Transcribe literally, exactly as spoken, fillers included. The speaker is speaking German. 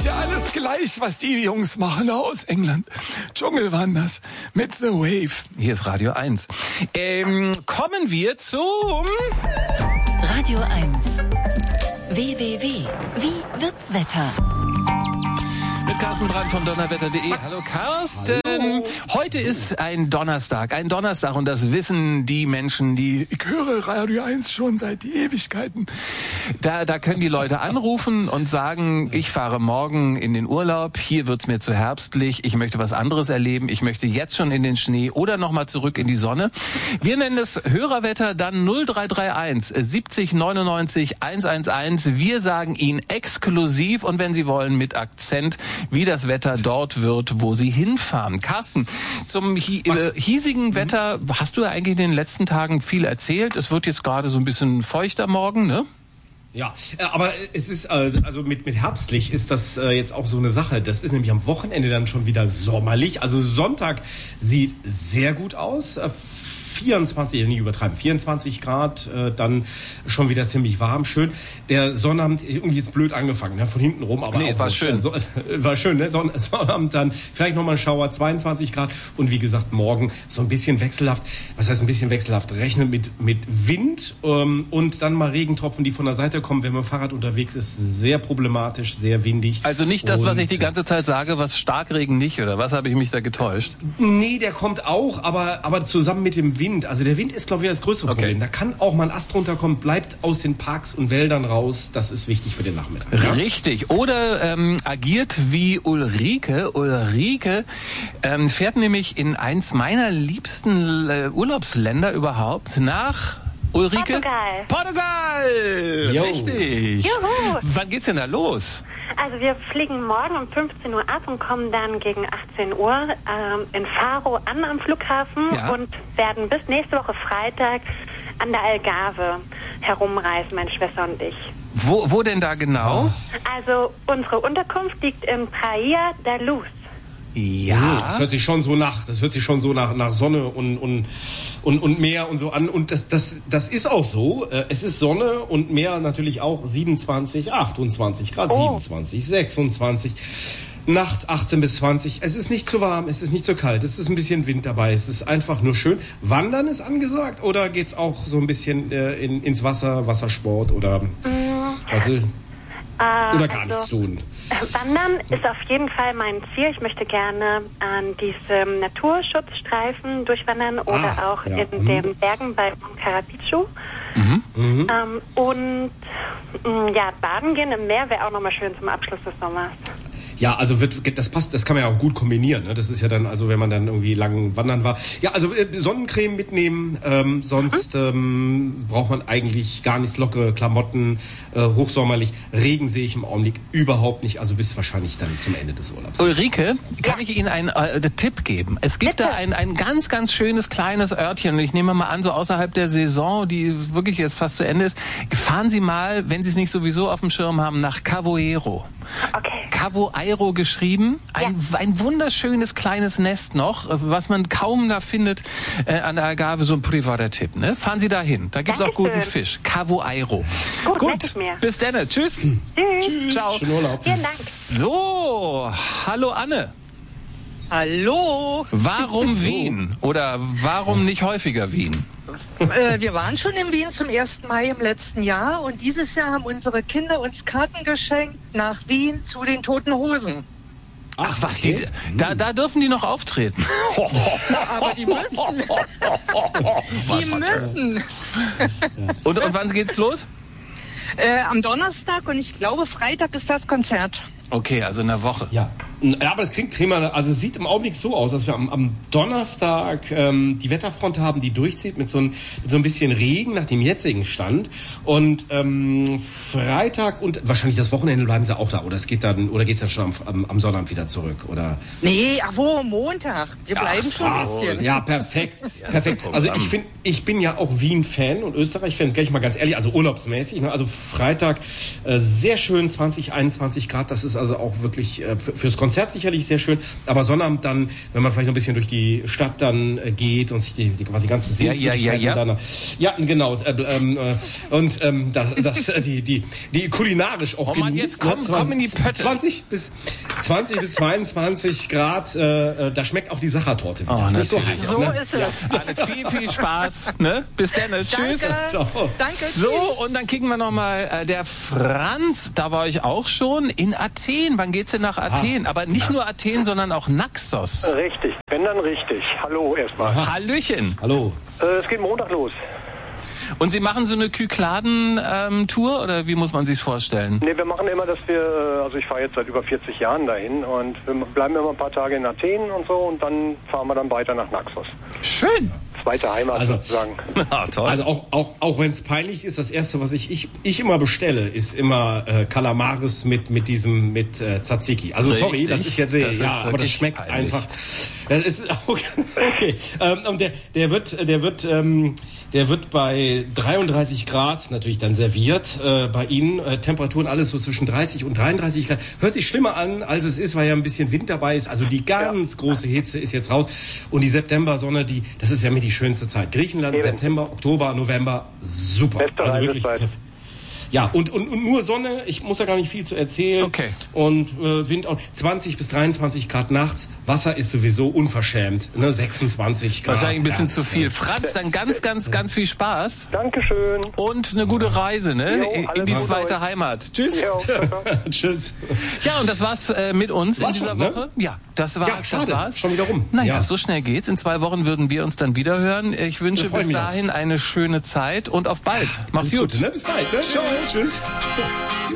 ja alles gleich, was die Jungs machen aus England. Dschungelwanders mit The Wave. Hier ist Radio eins. Ähm, kommen wir zum... Radio eins. W W W. Wie wird's Wetter? Mit Carsten Brandt von donnerwetter punkt de. Hallo Carsten. Hallo. Heute ist ein Donnerstag. Ein Donnerstag und das wissen die Menschen, die... Ich höre Radio eins schon seit die Ewigkeiten. Da, da können die Leute anrufen und sagen, ich fahre morgen in den Urlaub, hier wird's mir zu herbstlich, ich möchte was anderes erleben, ich möchte jetzt schon in den Schnee oder nochmal zurück in die Sonne. Wir nennen das Hörerwetter dann null drei drei eins siebzig neunundneunzig hunderteins. Wir sagen Ihnen exklusiv und wenn Sie wollen mit Akzent, wie das Wetter dort wird, wo Sie hinfahren. Carsten, zum hi- äh, hiesigen Wetter hast du ja eigentlich in den letzten Tagen viel erzählt. Es wird jetzt gerade so ein bisschen feuchter morgen, ne? Ja, aber es ist, also mit, mit herbstlich ist das jetzt auch so eine Sache. Das ist nämlich am Wochenende dann schon wieder sommerlich. Also Sonntag sieht sehr gut aus. vierundzwanzig, nicht übertreiben, vierundzwanzig Grad, äh, dann schon wieder ziemlich warm, schön. Der Sonnabend, irgendwie jetzt blöd angefangen, ne? Von hinten rum, aber nee, auch war schön. So, war schön, ne? Son- Sonnabend dann vielleicht nochmal ein Schauer, zweiundzwanzig Grad und wie gesagt, morgen so ein bisschen wechselhaft. Was heißt ein bisschen wechselhaft? Rechnet mit, mit Wind ähm, und dann mal Regentropfen, die von der Seite kommen, wenn man Fahrrad unterwegs ist. Sehr problematisch, sehr windig. Also nicht das, und was ich die ganze Zeit sage, was Starkregen nicht, oder was habe ich mich da getäuscht? Nee, der kommt auch, aber, aber zusammen mit dem Wind. Also der Wind ist, glaube ich, das größere Okay. Problem. Da kann auch mal ein Ast runterkommen, bleibt aus den Parks und Wäldern raus. Das ist wichtig für den Nachmittag. Ja? Richtig. Oder ähm, agiert wie Ulrike. Ulrike ähm, fährt nämlich in eins meiner liebsten äh, Urlaubsländer überhaupt nach... Ulrike? Portugal. Portugal! Jo. Richtig. Juhu. Wann geht's denn da los? Also wir fliegen morgen um fünfzehn Uhr ab und kommen dann gegen achtzehn Uhr ähm, in Faro an am Flughafen Ja. und werden bis nächste Woche Freitag an der Algarve herumreisen, meine Schwester und ich. Wo, wo denn da genau? Also unsere Unterkunft liegt in Praia da Luz. Ja. Das hört sich schon so nach, das hört sich schon so nach, nach Sonne und, und, und, und Meer und so an. Und das, das, das ist auch so. Es ist Sonne und Meer natürlich auch siebenundzwanzig, achtundzwanzig Grad, Oh. siebenundzwanzig, sechsundzwanzig. Nachts achtzehn bis zwanzig. Es ist nicht zu warm, es ist nicht zu kalt, es ist ein bisschen Wind dabei. Es ist einfach nur schön. Wandern ist angesagt oder geht's auch so ein bisschen äh, in, ins Wasser, Wassersport oder was will? Äh, Oder gar also, nichts tun. äh, Wandern ist auf jeden Fall mein Ziel. Ich möchte gerne an diesem Naturschutzstreifen durchwandern oder Ah, auch ja. in Mhm. den Bergen bei Karapichu. Mhm. Mhm. Ähm, und mh, ja, baden gehen im Meer wäre auch nochmal schön zum Abschluss des Sommers. Ja, also wird, das passt, das kann man ja auch gut kombinieren. Ne? Das ist ja dann, also wenn man dann irgendwie lang wandern war. Ja, also äh, Sonnencreme mitnehmen, ähm, sonst ähm, braucht man eigentlich gar nichts, lockere Klamotten, äh, hochsommerlich. Regen sehe ich im Augenblick überhaupt nicht, also bis wahrscheinlich dann zum Ende des Urlaubs. Ulrike, kann ich Ihnen einen äh, Tipp geben? Es gibt Bitte. da ein, ein ganz, ganz schönes kleines Örtchen. Und ich nehme mal an, so außerhalb der Saison, die wirklich jetzt fast zu Ende ist, fahren Sie mal, wenn Sie es nicht sowieso auf dem Schirm haben, nach Cavoero. Okay. Cavoero geschrieben. Ein, ein wunderschönes kleines Nest noch, was man kaum da findet äh, an der Algarve. So ein privater Tipp. Ne? Fahren Sie da hin. Da gibt's auch Dankeschön. guten Fisch. Cavoero. Gut, merke Gut, ich mir. bis dann. Tschüss. Tschüss. Ciao. Schönen Urlaub. Vielen Dank. So, hallo Anne. Hallo. Warum Wien? Oder warum nicht häufiger Wien? Äh, wir waren schon in Wien zum ersten Mai im letzten Jahr und dieses Jahr haben unsere Kinder uns Karten geschenkt nach Wien zu den Toten Hosen. Ach was, die, da, da dürfen die noch auftreten. Aber die müssen. Die müssen. Und, und wann geht's los? Äh, am Donnerstag und ich glaube Freitag ist das Konzert. Okay, also in der Woche. Ja. Ja, aber das kriegen, kriegen wir, also es sieht im Augenblick so aus, dass wir am, am Donnerstag ähm, die Wetterfront haben, die durchzieht mit so, ein, mit so ein bisschen Regen nach dem jetzigen Stand. Und ähm, Freitag und wahrscheinlich das Wochenende bleiben sie auch da. Oder es geht dann, oder geht's dann schon am, am, am Sonnabend wieder zurück? Oder? Nee, ach wo, Montag. Wir bleiben Ach schon ein so. bisschen. Ja, perfekt. perfekt. Also ich finde, ich bin ja auch Wien-Fan und Österreich-Fan, gleich mal ganz ehrlich, also urlaubsmäßig. Ne? Also Freitag äh, sehr schön, zwanzig, einundzwanzig Grad, das ist ist also auch wirklich äh, fürs Konzert sicherlich sehr schön. Aber Sonnabend dann, wenn man vielleicht noch ein bisschen durch die Stadt dann äh, geht und sich die, die quasi ganzen Sehenswürdigkeiten ja, ja, ja, ja. dann, ja, genau. Äh, ähm, äh, und ähm, das, das äh, die die die kulinarisch auch oh Mann, genießt. jetzt komm, komm in die Pötte. zwanzig bis zweiundzwanzig Grad. Äh, da schmeckt auch die Sachertorte wieder. Oh, ist nicht so natürlich. heiß. So Ne? ist es. Ja, alle viel, viel Spaß. Ne? Bis dann. Tschüss. Danke. Ciao. Danke. So, und dann kicken wir nochmal, äh, der Franz, da war ich auch schon, in Athen. Wann geht's denn nach Athen? Aber nicht nur Athen, sondern auch Naxos. Richtig, wenn dann richtig. Hallo erstmal. Hallöchen. Hallo. Äh, es geht Montag los. Und Sie machen so eine Kykladen-Tour, oder wie muss man sich's vorstellen? Nee, wir machen immer, dass wir, äh, also ich fahre jetzt seit über vierzig Jahren dahin und wir bleiben immer ein paar Tage in Athen und so und dann fahren wir dann weiter nach Naxos. Schön. Zweite Heimat Also- sozusagen. Ah, toll. Also auch auch auch wenn es peinlich ist, das erste, was ich ich, ich immer bestelle, ist immer äh, Kalamaris mit mit diesem mit äh, Tzatziki. Also sorry, Richtig. das ist jetzt sehr, Das ist ja, aber das wirklich schmeckt peinlich. einfach. Das ist okay. okay. Ähm, und der der wird der wird ähm, der wird bei dreiunddreißig Grad natürlich dann serviert äh, bei Ihnen. Äh, Temperaturen alles so zwischen dreißig und dreiunddreißig Grad. Hört sich schlimmer an, als es ist, weil ja ein bisschen Wind dabei ist. Also die ganz große Hitze ist jetzt raus und die Septembersonne, die das ist ja mit die schönste Zeit. Griechenland, Eben. September, Oktober, November, super. Beste Also wirklich Reisezeit. perfekt. Ja, und, und, und nur Sonne, ich muss ja gar nicht viel zu erzählen. Okay. Und äh, Wind auch zwanzig bis dreiundzwanzig Grad nachts. Wasser ist sowieso unverschämt, ne? sechsundzwanzig Grad. Wahrscheinlich ein bisschen ja. zu viel. Franz, dann ganz, ganz, ganz viel Spaß. Dankeschön. Und eine gute Reise, ne? Jo, In alles die Gute zweite euch. Heimat. Tschüss. Jo, ciao, ciao. Tschüss. Ja, und das war's äh, mit uns War's in dieser schon, ne? Woche. Ja, das war, Ja, schade. das war's. Schon wieder rum. Naja, Ja. so schnell geht's. In zwei Wochen würden wir uns dann wieder hören. Ich wünsche Da freu ich bis mich dahin eine schöne Zeit und auf bald. Mach's Alles gut. Gute, ne? Bis bald. Ne? Tschüss. Tschüss.